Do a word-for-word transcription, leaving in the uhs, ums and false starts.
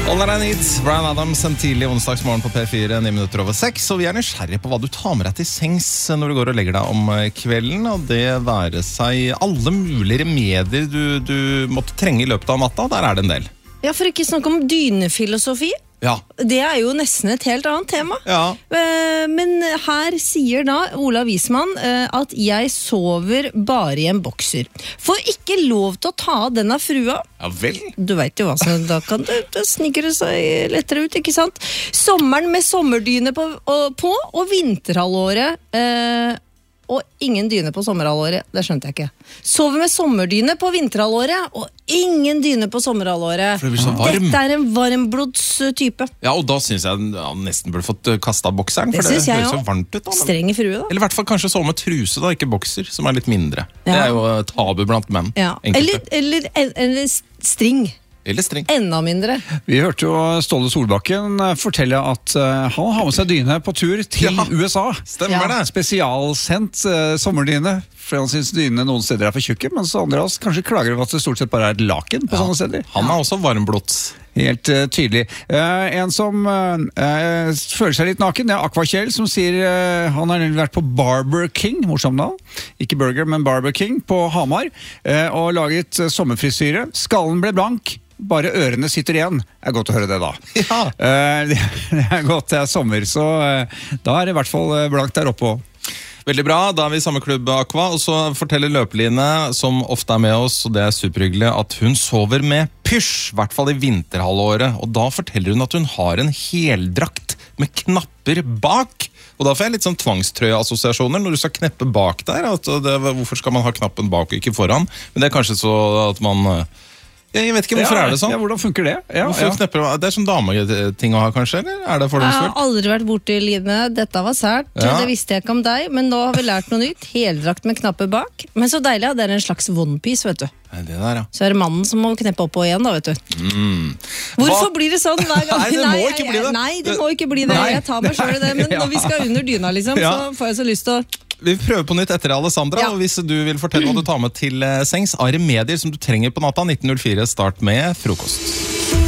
All That I Need, Bryan Adams, en tidlig onsdagsmorgen på P fire, ni minutter over seks. Og vi er nysgjerrige på hva du tar med deg til sengs når du går og legger deg om kvelden. Og det være seg alle mulige remedier du, du måtte trenge i løpet av natta. Der er det en del. Ja, for ikke snakke om dynefilosofi. Ja. Det er jo nesten et helt annet tema. Ja. Men her sier da Olav Wiesmann at jeg sover bare i en bokser. Får ikke lov til å ta av denne frua. Ja vel. Du vet jo hva, så da kan det, det snikre seg lettere ut, ikke sant? Sommeren med sommerdyne på, og, på og vinterhalvåret eh, og ingen dyne på sommerhalvåret, det skjønte jeg ikke. Sover med sommerdyne på vinterhalvåret, og ingen dyne på sommerhalvåret. For det blir så varm. Dette er en varmblods type. Ja, og da synes jeg han nesten burde fått kastet bokseren, Det for det synes jeg høres så også. varmt ut. Da. Strenge frue da. Eller i hvert fall kanskje sove med truse, da, ikke bokser, som er litt mindre. Ja. Det er jo tabu blant menn. Ja. Enkelte. Eller, eller, eller string. Eller streng. Enda mindre. Vi hørte jo Ståle Solbakken fortelle at uh, han har med seg dyne på tur til Ja. U S A. Stemmer Ja. det. Spesialsendt uh, sommerdyne. For han synes dynene noen steder er for tjukke, mens andre av oss kanskje klager over at det stort sett bare er et laken på sånne steder. Han er også varmblods. Helt uh, tydelig. Uh, en som uh, uh, føler seg litt naken, det er Aquakjell, som sier uh, han har nemlig vært på Barber King, morsom navn, ikke Burger, men Barber King på Hamar, uh, og laget uh, sommerfrisyre. Skallen ble blank, bare ørene sitter igjen. Det er godt å høre det da. Ja. Uh, det, det er godt, det er sommer, så uh, da er det i hvert fall uh, blankt der oppe også. Veldig bra, da er vi i samme klubb Aqua, og så forteller Løpeline, som ofte er med oss, og det er superhyggelig, at hun sover med pysj, i hvert fall i vinterhalvåret, og da forteller hun at hun har en heldrakt med knapper bak, og da får jeg litt sånn tvangstrøyeassosiasjoner når du skal kneppe bak der, at det, hvorfor skal man ha knappen bak og ikke foran, men det er kanskje så at man... Jeg vet ikke, hvorfor ja, er det sånn? Ja, hvordan funker det? Ja, Hvorfor ja. knepper, det er sånn dameting å ha kanskje, eller er det Jeg har fordomsfullt? aldri vært borte i Line. Dette var sært. Ja. Det visste jeg ikke om deg, men nå har vi lært noe nytt. Heldrakt med knapper bak. Men så deilig, det er en slags onepiece, vet du. Nei, det der, ja. Så er det mannen som må kneppe opp og igjen da, vet du. Mm. Hvorfor Hva? blir det sånn hver gang? Nei, det må jeg- ikke bli det. Nei, det må ikke bli det. Nei. Jeg tar meg selv i det, men når vi skal under dyna, liksom, Ja. så får jeg så lyst til å... Vi prøver på nytt etter Alessandra, Ja. og hvis du vil fortelle hva du tar med til eh, sengs av remedier som du trenger på natta, nitten null fire, start med frokost.